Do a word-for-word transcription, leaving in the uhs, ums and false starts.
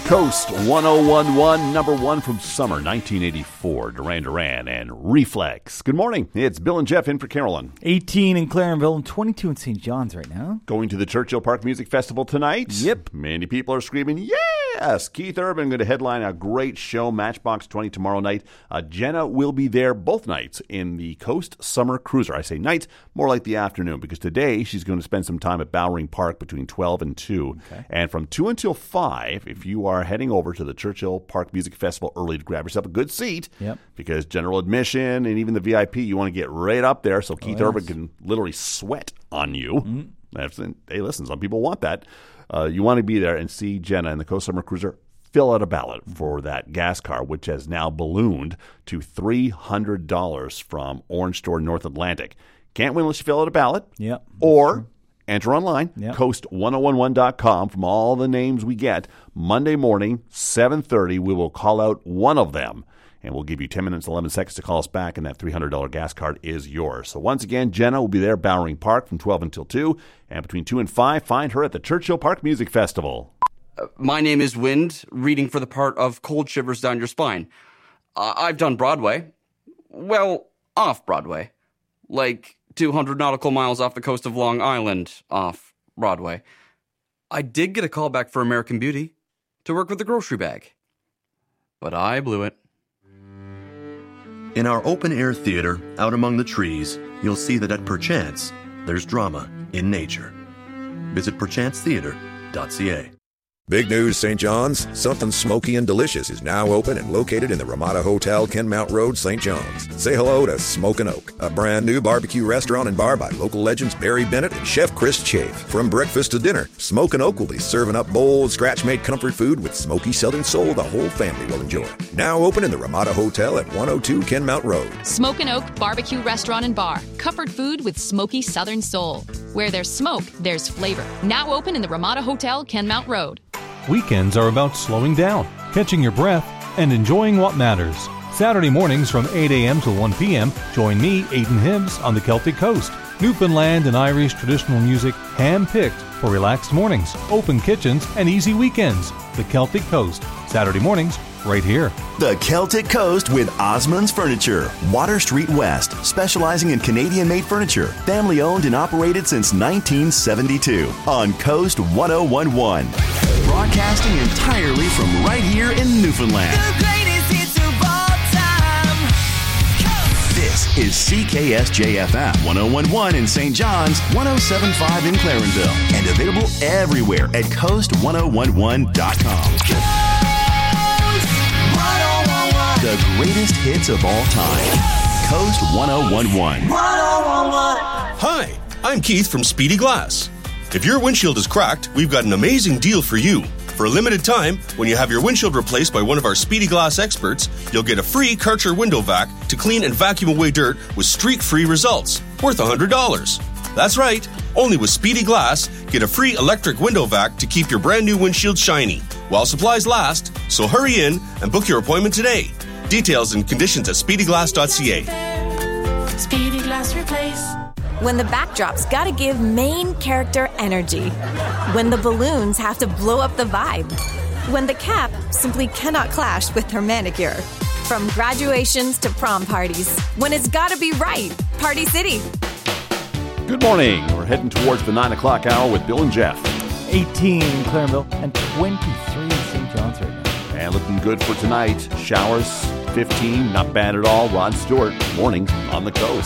Coast one oh one point one, number one from summer nineteen eighty-four, Duran Duran and Reflex. Good morning. It's Bill and Jeff in for Carolyn. eighteen in Clarenville and twenty-two in Saint John's right now. Going to the Churchill Park Music Festival tonight. Yep. Many people are screaming, yes! Keith Urban going to headline a great show, Matchbox twenty tomorrow night. Uh, Jenna will be there both nights in the Coast Summer Cruiser. I say night, more like the afternoon, because today she's going to spend some time at Bowring Park between twelve and two. Okay. And from two until five, if you are heading over to the Churchill Park Music Festival early to grab yourself a good seat, yep. because general admission and even the V I P, you want to get right up there so Keith oh, yes. Urban can literally sweat on you. Mm-hmm. Hey, listen, some people want that. Uh, you want to be there and see Jenna in the Coast Summer Cruiser. Fill out a ballot for that gas car, which has now ballooned to three hundred dollars from Orange Store North Atlantic. Can't win unless you fill out a ballot. Yep. Or enter online, yep. coast one oh one one dot com. From all the names we get, Monday morning, seven thirty, we will call out one of them. And we'll give you ten minutes, eleven seconds to call us back, and that three hundred dollars gas card is yours. So once again, Jenna will be there, Bowring Park, from twelve until two. And between two and five, find her at the Churchill Park Music Festival. Uh, my name is Wind, reading for the part of Cold Shivers Down Your Spine. Uh, I've done Broadway. Well, off-Broadway. Like two hundred nautical miles off the coast of Long Island, off-Broadway. I did get a call back for American Beauty to work with the grocery bag. But I blew it. In our open-air theater, out among the trees, you'll see that at Perchance, there's drama in nature. Visit perchance theater dot c a. Big news, Saint John's. Something smoky and delicious is now open and located in the Ramada Hotel, Kenmount Road, Saint John's. Say hello to Smokin' Oak, a brand new barbecue restaurant and bar by local legends Barry Bennett and Chef Chris Chafe. From breakfast to dinner, Smokin' Oak will be serving up bold, scratch-made comfort food with smoky Southern soul the whole family will enjoy. Now open in the Ramada Hotel at one oh two Kenmount Road. Smokin' Oak Barbecue Restaurant and Bar. Comfort food with smoky Southern soul. Where there's smoke, there's flavor. Now open in the Ramada Hotel, Kenmount Road. Weekends are about slowing down, catching your breath, and enjoying what matters. Saturday mornings from eight a.m. to one p.m., join me, Aidan Hibbs, on the Celtic Coast. Newfoundland and Irish traditional music hand-picked for relaxed mornings, open kitchens, and easy weekends. The Celtic Coast, Saturday mornings, right here. The Celtic Coast with Osmond's Furniture, Water Street West, specializing in Canadian-made furniture, family-owned and operated since nineteen seventy-two on Coast one oh one point one. Broadcasting entirely from right here in Newfoundland. The greatest hits of all time. Coast. This is C K S J F M one oh one point one in Saint John's, one oh seven point five in Clarenville, and available everywhere at coast one oh one one dot com. The greatest hits of all time. Coast one oh one point one. Hi, I'm Keith from Speedy Glass. If your windshield is cracked, we've got an amazing deal for you. For a limited time, when you have your windshield replaced by one of our Speedy Glass experts, you'll get a free Karcher window vac to clean and vacuum away dirt with streak-free results, worth one hundred dollars. That's right, only with Speedy Glass, get a free electric window vac to keep your brand new windshield shiny, while supplies last, so hurry in and book your appointment today. Details and conditions at speedy glass dot c a. Speedy Glass Replace. When the backdrop's gotta give main character energy. When the balloons have to blow up the vibe. When the cap simply cannot clash with her manicure. From graduations to prom parties. When it's gotta be right. Party City. Good morning. We're heading towards the nine o'clock hour with Bill and Jeff. eighteen in Clarenville and twenty-three in Saint John's right now. And looking good for tonight. Showers, fifteen, not bad at all. Rod Stewart, morning on the coast.